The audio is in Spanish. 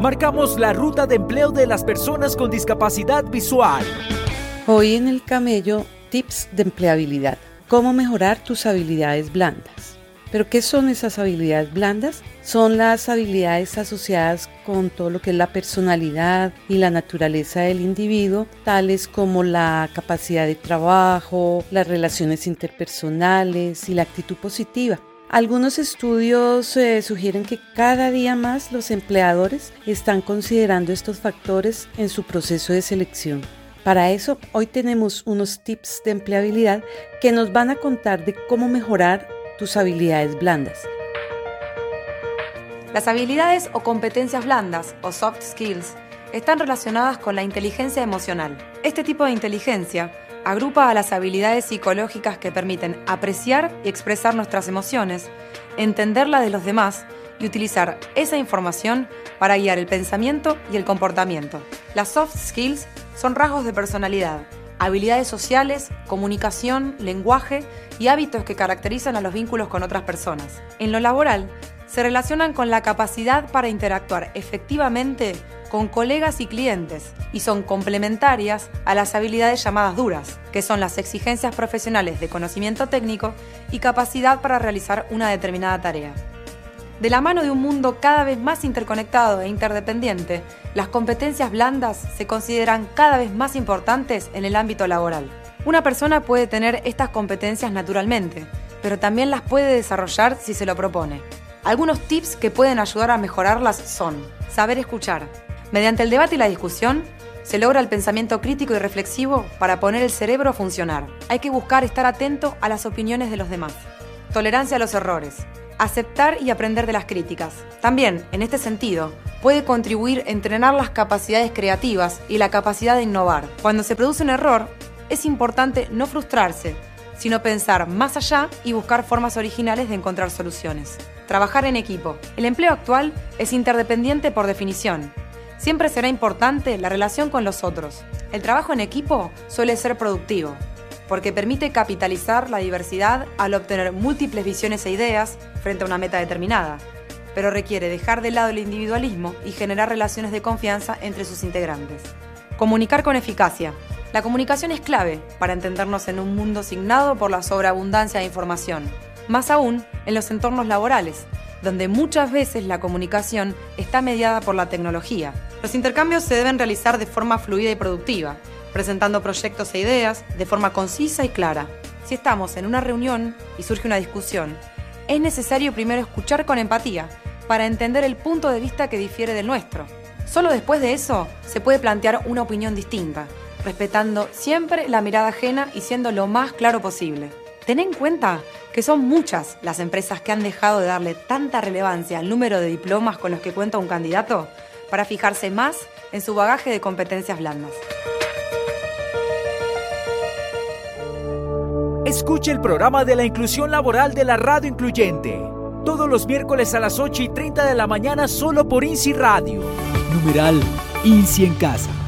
marcamos la ruta de empleo de las personas con discapacidad visual. Hoy en El Camello, tips de empleabilidad. ¿Cómo mejorar tus habilidades blandas? ¿Pero qué son esas habilidades blandas? Son las habilidades asociadas con todo lo que es la personalidad y la naturaleza del individuo, tales como la capacidad de trabajo, las relaciones interpersonales y la actitud positiva. Algunos estudios sugieren que cada día más los empleadores están considerando estos factores en su proceso de selección. Para eso, hoy tenemos unos tips de empleabilidad que nos van a contar de cómo mejorar tus habilidades blandas. Las habilidades o competencias blandas, o soft skills, están relacionadas con la inteligencia emocional. Este tipo de inteligencia agrupa a las habilidades psicológicas que permiten apreciar y expresar nuestras emociones, entender la de los demás y utilizar esa información para guiar el pensamiento y el comportamiento. Las soft skills son rasgos de personalidad, habilidades sociales, comunicación, lenguaje y hábitos que caracterizan a los vínculos con otras personas. En lo laboral, se relacionan con la capacidad para interactuar efectivamente con colegas y clientes y son complementarias a las habilidades llamadas duras, que son las exigencias profesionales de conocimiento técnico y capacidad para realizar una determinada tarea. De la mano de un mundo cada vez más interconectado e interdependiente, las competencias blandas se consideran cada vez más importantes en el ámbito laboral. Una persona puede tener estas competencias naturalmente, pero también las puede desarrollar si se lo propone. Algunos tips que pueden ayudar a mejorarlas son: saber escuchar. Mediante el debate y la discusión, se logra el pensamiento crítico y reflexivo para poner el cerebro a funcionar. Hay que buscar estar atento a las opiniones de los demás. Tolerancia a los errores. Aceptar y aprender de las críticas. También, en este sentido, puede contribuir a entrenar las capacidades creativas y la capacidad de innovar. Cuando se produce un error, es importante no frustrarse, sino pensar más allá y buscar formas originales de encontrar soluciones. Trabajar en equipo. El empleo actual es interdependiente por definición. Siempre será importante la relación con los otros. El trabajo en equipo suele ser productivo, porque permite capitalizar la diversidad al obtener múltiples visiones e ideas frente a una meta determinada, pero requiere dejar de lado el individualismo y generar relaciones de confianza entre sus integrantes. Comunicar con eficacia. La comunicación es clave para entendernos en un mundo signado por la sobreabundancia de información, más aún en los entornos laborales, donde muchas veces la comunicación está mediada por la tecnología. Los intercambios se deben realizar de forma fluida y productiva, presentando proyectos e ideas de forma concisa y clara. Si estamos en una reunión y surge una discusión, es necesario primero escuchar con empatía para entender el punto de vista que difiere del nuestro. Solo después de eso se puede plantear una opinión distinta, respetando siempre la mirada ajena y siendo lo más claro posible. Ten en cuenta que son muchas las empresas que han dejado de darle tanta relevancia al número de diplomas con los que cuenta un candidato para fijarse más en su bagaje de competencias blandas. Escuche el programa de la inclusión laboral de la Radio Incluyente, todos los miércoles a las 8:30 de la mañana solo por INSI Radio. Numeral INSI en Casa.